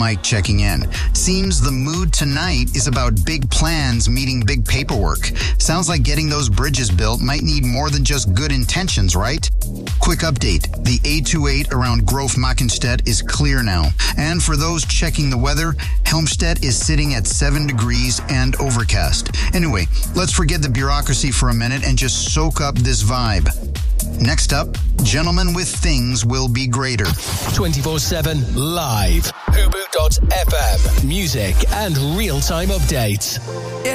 Mike checking in. Seems the mood tonight is about big plans meeting big paperwork. Sounds like getting those bridges built might need more than just good intentions, right? Quick update. The A28 around Grove Mackenstedt is clear now. And for those checking the weather, Helmstedt is sitting at 7 degrees and overcast. Anyway, let's forget the bureaucracy for a minute and just soak up this vibe. Next up, Gentlemen with Things Will Be Greater. 24/7 live. Hubu.fm. Music and real-time updates.